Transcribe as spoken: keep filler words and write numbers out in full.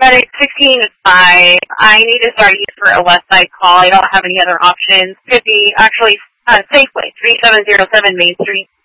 Medic sixteen five. I need to start you for a west side call. I don't have any other options. Could be actually uh, Safeway three seven zero seven Main Street.